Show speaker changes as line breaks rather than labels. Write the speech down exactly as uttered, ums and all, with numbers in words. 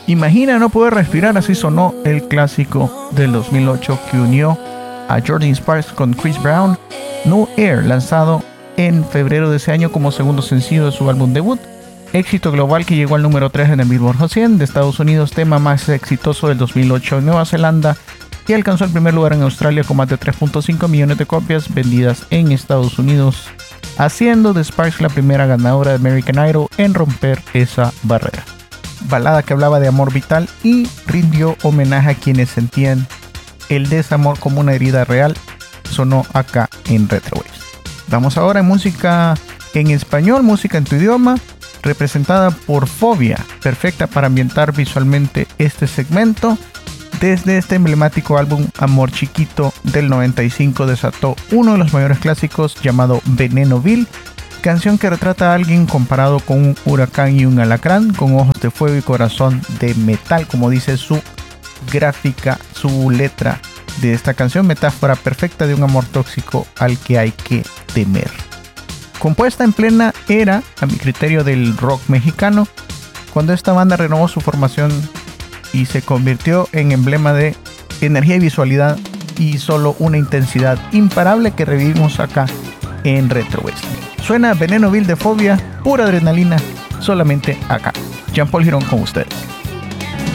Imagina no poder respirar, así sonó el clásico del dos mil ocho que unió a Jordin Sparks con Chris Brown, No Air, lanzado en febrero de ese año como segundo sencillo de su álbum debut. Éxito global que llegó al número tres en el Billboard Hot cien de Estados Unidos, tema más exitoso del dos mil ocho en Nueva Zelanda, y alcanzó el primer lugar en Australia con más de tres punto cinco millones de copias vendidas en Estados Unidos, haciendo de Sparks la primera ganadora de American Idol en romper esa barrera. Balada que hablaba de amor vital y rindió homenaje a quienes sentían el desamor como una herida real, sonó acá en Retrowaves. Vamos ahora en música en español, música en tu idioma, representada por Fobia, perfecta para ambientar visualmente este segmento. Desde este emblemático álbum Amor Chiquito del noventa y cinco desató uno de los mayores clásicos llamado Venenoville, canción que retrata a alguien comparado con un huracán y un alacrán, con ojos de fuego y corazón de metal, como dice su gráfica, su letra de esta canción, metáfora perfecta de un amor tóxico al que hay que temer. Compuesta en plena era, a mi criterio, del rock mexicano, cuando esta banda renovó su formación y se convirtió en emblema de energía y visualidad y solo una intensidad imparable que revivimos acá en Retrowaves. Suena Venenoville de Fobia, pura adrenalina, solamente acá. Jean Paul Girón con ustedes.